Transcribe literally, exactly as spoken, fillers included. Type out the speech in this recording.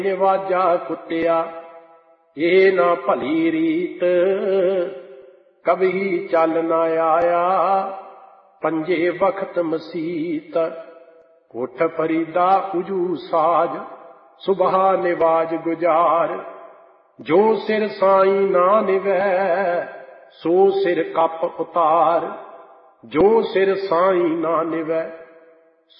ਨਿਵਾਜਾ ਕੁੱਟਿਆ ਇਹ ਨਾ ਭਲੀ ਰੀਤ, ਕਭੀ ਚੱਲ ਨਾ ਆਇਆ ਪੰਜੇ ਵਕਤ ਮਸੀਤ। ਉਠ ਫਰੀਦਾ ਉਜੂ ਸਾਜ ਸੁਬਹਾ ਨਿਵਾਜ ਗੁਜ਼ਾਰ, ਜੋ ਸਿਰ ਸਾਈਂ ਨਾ ਨਿਵੈ ਸੋ ਸਿਰ ਕੱਪ ਉਤਾਰ, ਜੋ ਸਿਰ ਸਾਈਂ ਨਾ ਨਿਵੈ